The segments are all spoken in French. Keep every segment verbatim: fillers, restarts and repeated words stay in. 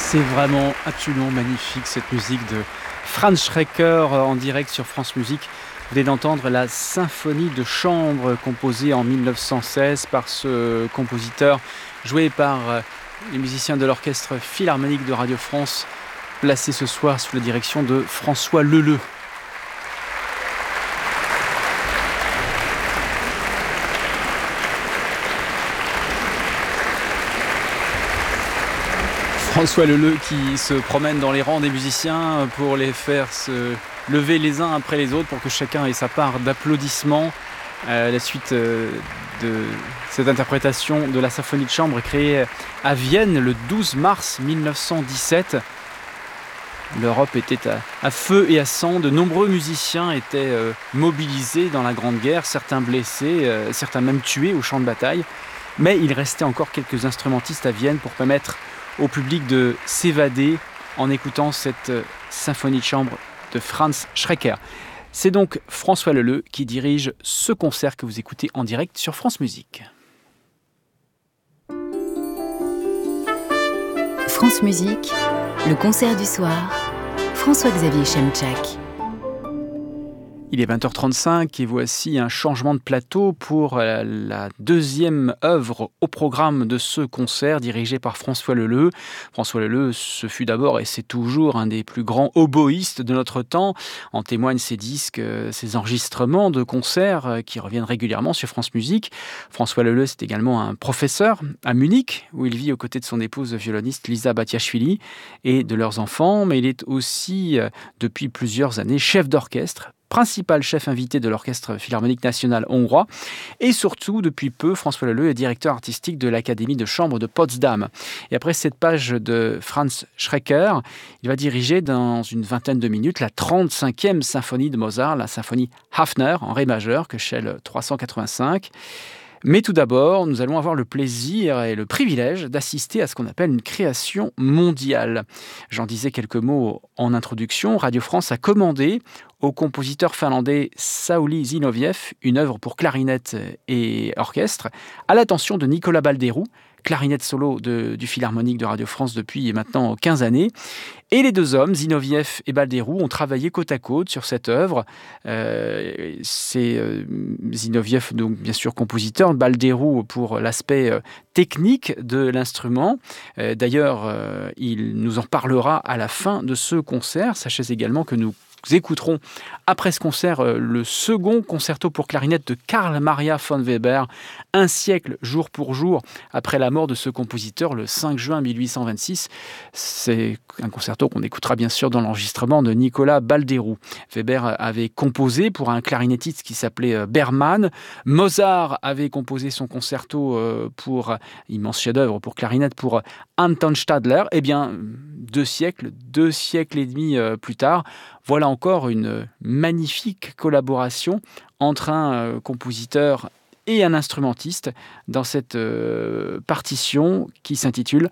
C'est vraiment absolument magnifique cette musique de Franz Schreker en direct sur France Musique. Vous venez d'entendre la symphonie de chambre composée en mille neuf cent seize par ce compositeur, joué par les musiciens de l'Orchestre Philharmonique de Radio France, placé ce soir sous la direction de François Leleux. François Leleux qui se promène dans les rangs des musiciens pour les faire se lever les uns après les autres pour que chacun ait sa part d'applaudissements. Euh, la suite euh, de cette interprétation de la symphonie de chambre créée à Vienne le douze mars mille neuf cent dix-sept. L'Europe était à, à feu et à sang. De nombreux musiciens étaient euh, mobilisés dans la Grande Guerre, certains blessés, euh, certains même tués au champ de bataille. Mais il restait encore quelques instrumentistes à Vienne pour permettre au public de s'évader en écoutant cette symphonie de chambre de Franz Schreker. C'est donc François Leleux qui dirige ce concert que vous écoutez en direct sur France Musique. France Musique, le concert du soir, François-Xavier Chemchak. Il est vingt heures trente-cinq et voici un changement de plateau pour la deuxième œuvre au programme de ce concert dirigé par François Leleux. François Leleux, ce fut d'abord et c'est toujours un des plus grands oboïstes de notre temps. En témoignent ses disques, ses enregistrements de concerts qui reviennent régulièrement sur France Musique. François Leleux, c'est également un professeur à Munich où il vit aux côtés de son épouse violoniste Lisa Batiachvili et de leurs enfants. Mais il est aussi, depuis plusieurs années, chef d'orchestre, principal chef invité de l'Orchestre Philharmonique National hongrois. Et surtout, depuis peu, François Leleux est directeur artistique de l'Académie de chambre de Potsdam. Et après cette page de Franz Schreker, il va diriger dans une vingtaine de minutes la trente-cinquième symphonie de Mozart, la symphonie Hafner en ré majeur, que Shell trois cent quatre-vingt-cinq. Mais tout d'abord, nous allons avoir le plaisir et le privilège d'assister à ce qu'on appelle une création mondiale. J'en disais quelques mots en introduction. Radio France a commandé au compositeur finlandais Sauli Zinoviev une œuvre pour clarinette et orchestre à l'attention de Nicolas Balderou, clarinette solo de, du Philharmonique de Radio France depuis maintenant quinze années. Et les deux hommes, Zinoviev et Balderou, ont travaillé côte à côte sur cette œuvre. Euh, c'est euh, Zinoviev, donc bien sûr compositeur, Balderou pour l'aspect euh, technique de l'instrument. Euh, d'ailleurs, euh, il nous en parlera à la fin de ce concert. Sachez également que nous Nous écouterons après ce concert le second concerto pour clarinette de Carl Maria von Weber, un siècle jour pour jour après la mort de ce compositeur le cinq juin mille huit cent vingt-six. C'est un concerto qu'on écoutera bien sûr dans l'enregistrement de Nicolas Balderou. Weber avait composé pour un clarinettiste qui s'appelait Berman. Mozart avait composé son concerto pour immense chef-d'œuvre pour clarinette pour Anton Stadler. Eh bien, deux siècles, deux siècles et demi plus tard, voilà encore une magnifique collaboration entre un euh, compositeur et un instrumentiste dans cette euh, partition qui s'intitule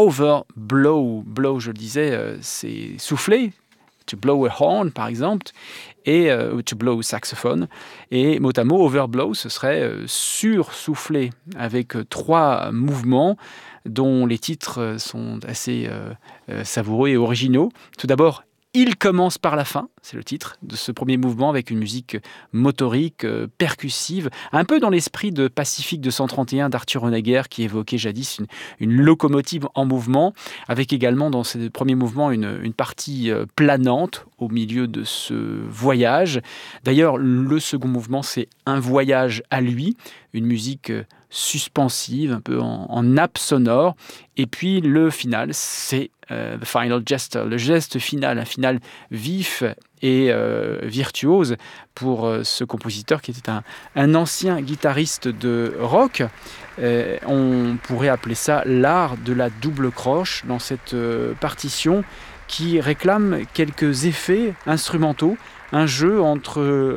Overblow. Blow, je le disais, euh, c'est souffler, to blow a horn par exemple, et euh, to blow a saxophone. Et mot à mot, overblow, ce serait euh, sursouffler avec euh, trois mouvements dont les titres sont assez euh, euh, savoureux et originaux. Tout d'abord, Il commence par la fin, c'est le titre de ce premier mouvement avec une musique motorique, euh, percussive, un peu dans l'esprit de Pacifique deux cent trente et un d'Arthur Honegger qui évoquait jadis une, une locomotive en mouvement, avec également dans ce premier mouvement une, une partie euh, planante au milieu de ce voyage. D'ailleurs, le second mouvement, c'est un voyage à lui, une musique euh, suspensive, un peu en, en nappe sonore. Et puis le final, c'est euh, the final gesture, le geste final, un final vif et euh, virtuose pour euh, ce compositeur qui était un, un ancien guitariste de rock. Euh, on pourrait appeler ça l'art de la double croche dans cette euh, partition qui réclame quelques effets instrumentaux, un jeu entre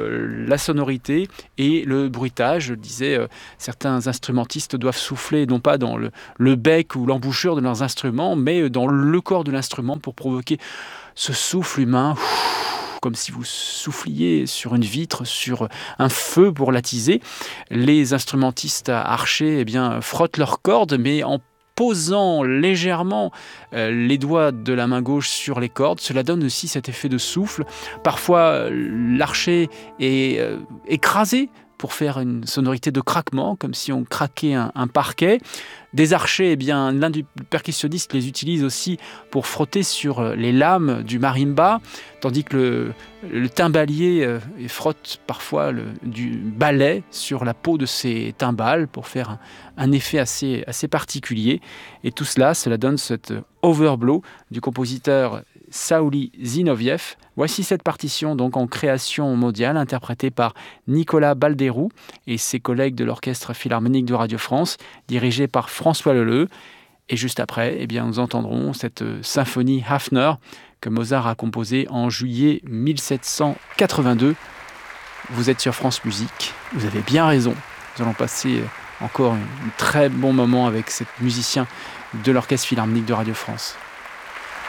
la sonorité et le bruitage. Je disais, euh, certains instrumentistes doivent souffler non pas dans le, le bec ou l'embouchure de leurs instruments, mais dans le corps de l'instrument pour provoquer ce souffle humain, comme si vous souffliez sur une vitre, sur un feu pour l'attiser. Les instrumentistes archers eh bien, frottent leurs cordes, mais en posant légèrement euh, les doigts de la main gauche sur les cordes. Cela donne aussi cet effet de souffle. Parfois, l'archet est euh, écrasé pour faire une sonorité de craquement, comme si on craquait un, un parquet. Des archets, eh bien, l'un des percussionnistes les utilise aussi pour frotter sur les lames du marimba, tandis que le, le timbalier euh, frotte parfois le, du balai sur la peau de ses timbales pour faire un, un effet assez, assez particulier. Et tout cela, cela donne cet overblow du compositeur Saouli Zinoviev. Voici cette partition donc en création mondiale interprétée par Nicolas Balderou et ses collègues de l'Orchestre Philharmonique de Radio France, dirigé par François Leleux. Et juste après, eh bien, nous entendrons cette symphonie Hafner que Mozart a composée en juillet mille sept cent quatre-vingt-deux. Vous êtes sur France Musique, vous avez bien raison. Nous allons passer encore un très bon moment avec cet musicien de l'Orchestre Philharmonique de Radio France.